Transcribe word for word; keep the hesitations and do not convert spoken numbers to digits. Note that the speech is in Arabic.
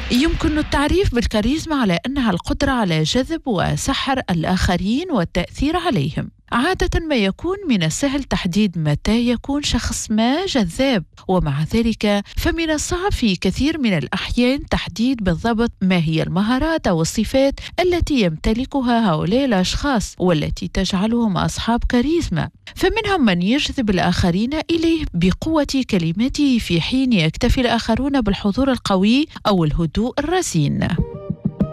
يمكن التعريف بالكاريزما على أنها القدرة على جذب وسحر الآخرين والتأثير عليهم. عادة ما يكون من السهل تحديد متى يكون شخص ما جذاب، ومع ذلك فمن الصعب في كثير من الأحيان تحديد بالضبط ما هي المهارات أو الصفات التي يمتلكها هؤلاء الأشخاص والتي تجعلهم أصحاب كاريزما. فمنهم من يجذب الآخرين إليه بقوة كلماته، في حين يكتفي الآخرون بالحضور القوي أو الهدوء الرزين.